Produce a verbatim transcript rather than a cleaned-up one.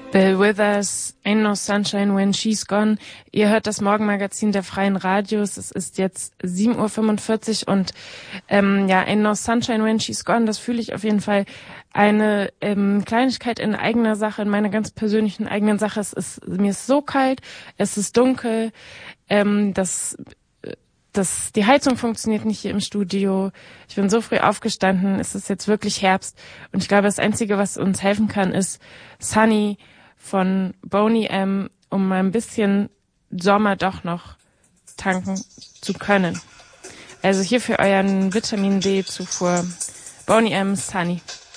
Bill Withers, Ain't No Sunshine When She's Gone. Ihr hört das Morgenmagazin der Freien Radios. Es ist jetzt sieben Uhr fünfundvierzig und ähm, ja, Ain't No Sunshine When She's Gone, das fühle ich auf jeden Fall eine ähm, Kleinigkeit in eigener Sache, in meiner ganz persönlichen eigenen Sache. Es ist, mir ist so kalt, es ist dunkel, ähm, das Das, die Heizung funktioniert nicht hier im Studio. Ich bin so früh aufgestanden. Es ist jetzt wirklich Herbst. Und ich glaube, das Einzige, was uns helfen kann, ist Sunny von Boney M., um mal ein bisschen Sommer doch noch tanken zu können. Also hier für euren Vitamin D-Zufuhr Boney M. Sunny.